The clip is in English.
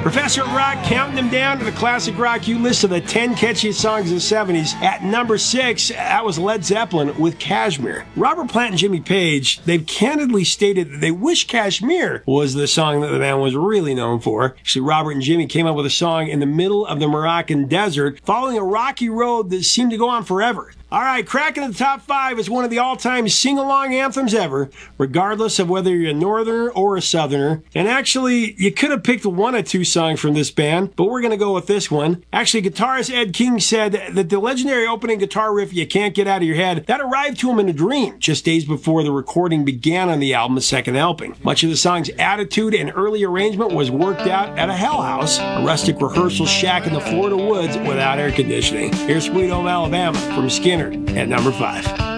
Professor Rock counting them down to the classic rock you list of the 10 catchiest songs of the 70s. At number 6, that was Led Zeppelin with Kashmir. Robert Plant and Jimmy Page, they've candidly stated that they wish Kashmir was the song that the band was really known for. Actually, Robert and Jimmy came up with a song in the middle of the Moroccan desert, following a rocky road that seemed to go on forever. All right, cracking the top 5 is one of the all-time sing-along anthems ever, regardless of whether you're a northerner or a southerner. And actually, you could have picked one of 2 songs from this band, but we're going to go with this one. Actually, guitarist Ed King said that the legendary opening guitar riff you can't get out of your head, that arrived to him in a dream just days before the recording began on the album, The Second Helping. Much of the song's attitude and early arrangement was worked out at a hell house, a rustic rehearsal shack in the Florida woods without air conditioning. Here's Sweet Home Alabama from Skinner at number 5.